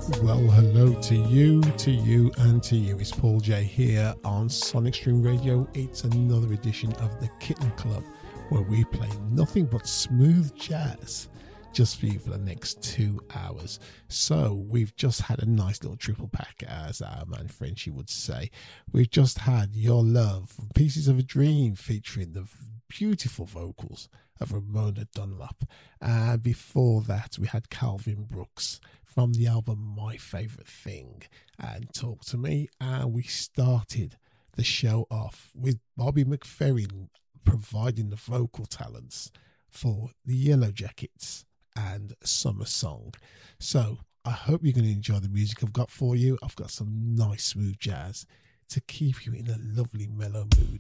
Well, hello to you, and to you. It's Paul J here on Sonic Stream Radio. It's another edition of the Kitten Club, where we play nothing but smooth jazz just for you for the next 2 hours. So we've just had a nice little triple pack, as our man Frenchy would say. We've just had Your Love from Pieces of a Dream, featuring the beautiful vocals of Ramona Dunlop. And before that, we had Calvin Brooks from the album My Favorite Thing and Talk to Me. And we started the show off with Bobby McFerrin providing the vocal talents for the Yellow Jackets and Summer Song. So I hope you're going to enjoy the music I've got for you. I've got some nice smooth jazz to keep you in a lovely mellow mood